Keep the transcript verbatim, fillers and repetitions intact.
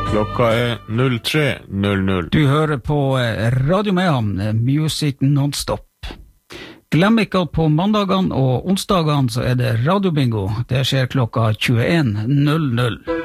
Klokka er null tre null null. Du hører på Radio Mayhem, Music Non-Stop. Glem ikke at på mandagene og onsdagene så er det radiobingo. Det skjer klokka tjueen null null.